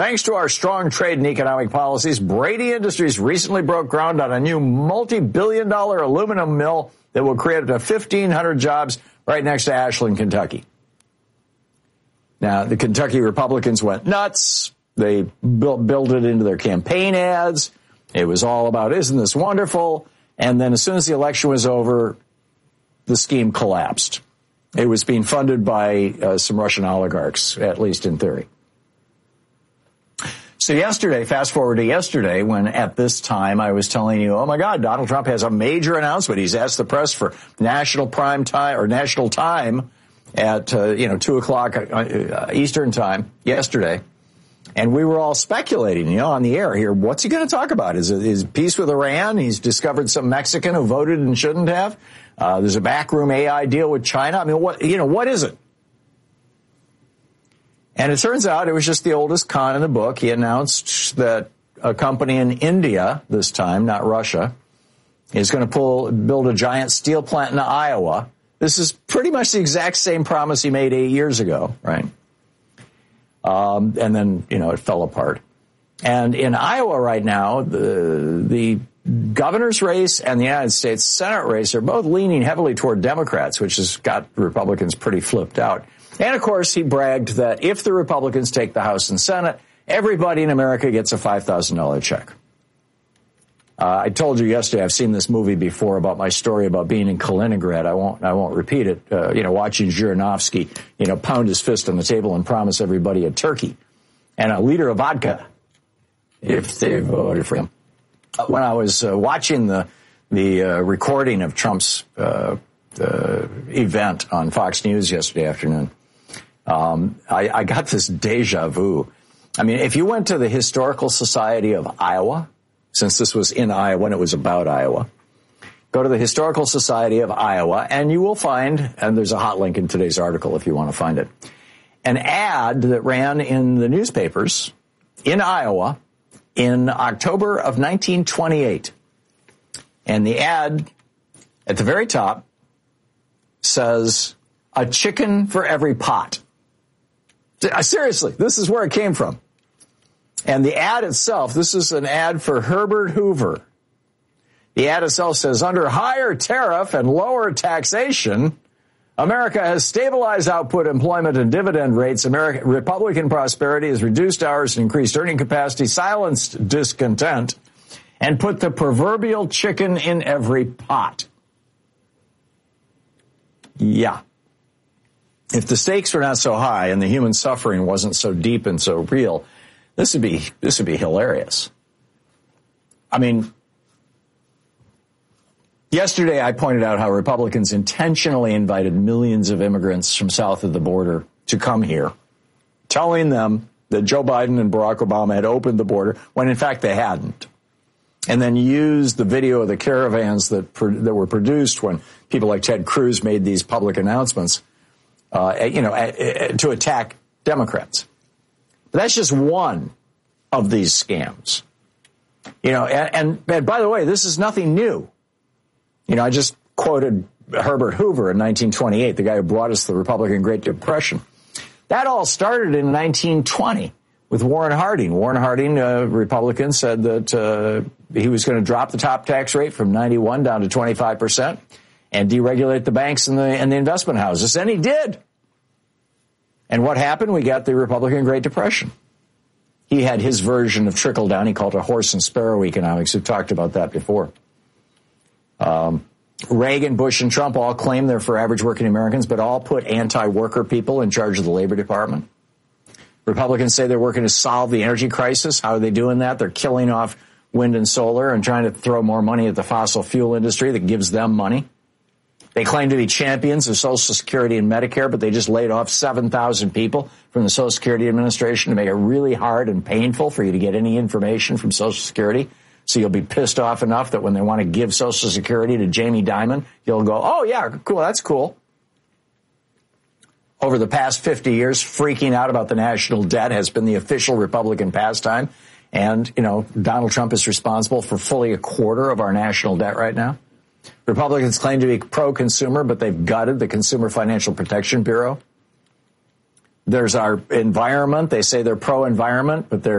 Thanks to our strong trade and economic policies, Brady Industries recently broke ground on a new multi-billion-dollar aluminum mill that will create up to 1,500 jobs right next to Ashland, Kentucky. Now, the Kentucky Republicans went nuts. They built it into their campaign ads. It was all about, isn't this wonderful? And then as soon as the election was over, the scheme collapsed. It was being funded by some Russian oligarchs, at least in theory. So yesterday, fast forward to yesterday, when at this time I was telling you, oh my God, Donald Trump has a major announcement. He's asked the press for national prime time or national time at 2:00 Eastern time yesterday, and we were all speculating, on the air here. What's he going to talk about? Is peace with Iran? He's discovered some Mexican who voted and shouldn't have. There's a backroom AI deal with China. I mean, what is it? And it turns out it was just the oldest con in the book. He announced that a company in India, this time, not Russia, is going to build a giant steel plant in Iowa. This is pretty much the exact same promise he made 8 years ago, right? And then, it fell apart. And in Iowa right now, the governor's race and the United States Senate race are both leaning heavily toward Democrats, which has got Republicans pretty flipped out. And, of course, he bragged that if the Republicans take the House and Senate, everybody in America gets a $5,000 check. I told you yesterday I've seen this movie before about my story about being in Kaliningrad. I won't repeat it. Watching Zhirinovsky, pound his fist on the table and promise everybody a turkey and a liter of vodka if they voted for him. When I was watching the recording of Trump's event on Fox News yesterday afternoon, I got this deja vu. I mean, if you went to the Historical Society of Iowa, since this was in Iowa and it was about Iowa, go to the Historical Society of Iowa and you will find, and there's a hot link in today's article if you want to find it, an ad that ran in the newspapers in Iowa in October of 1928. And the ad at the very top says, a chicken for every pot. Seriously, this is where it came from. And the ad itself, this is an ad for Herbert Hoover. The ad itself says, under higher tariff and lower taxation, America has stabilized output, employment, and dividend rates. Republican prosperity has reduced hours and increased earning capacity, silenced discontent, and put the proverbial chicken in every pot. Yeah. If the stakes were not so high and the human suffering wasn't so deep and so real, this would be hilarious. I mean, yesterday I pointed out how Republicans intentionally invited millions of immigrants from south of the border to come here, telling them that Joe Biden and Barack Obama had opened the border when in fact they hadn't. And then used the video of the caravans that were produced when people like Ted Cruz made these public announcements, to attack Democrats. But that's just one of these scams. And by the way, this is nothing new. I just quoted Herbert Hoover in 1928, the guy who brought us the Republican Great Depression. That all started in 1920 with Warren Harding. Warren Harding, Republican, said that he was going to drop the top tax rate from 91 down to 25% and deregulate the banks and the investment houses. And he did. And what happened? We got the Republican Great Depression. He had his version of trickle down. He called it horse and sparrow economics. We've talked about that before. Reagan, Bush, and Trump all claim they're for average working Americans, but all put anti-worker people in charge of the Labor Department. Republicans say they're working to solve the energy crisis. How are they doing that? They're killing off wind and solar and trying to throw more money at the fossil fuel industry that gives them money. They claim to be champions of Social Security and Medicare, but they just laid off 7,000 people from the Social Security Administration to make it really hard and painful for you to get any information from Social Security. So you'll be pissed off enough that when they want to give Social Security to Jamie Dimon, you'll go, oh, yeah, cool, that's cool. Over the past 50 years, freaking out about the national debt has been the official Republican pastime. And, Donald Trump is responsible for fully a quarter of our national debt right now. Republicans claim to be pro-consumer, but they've gutted the Consumer Financial Protection Bureau. There's our environment. They say they're pro-environment, but they're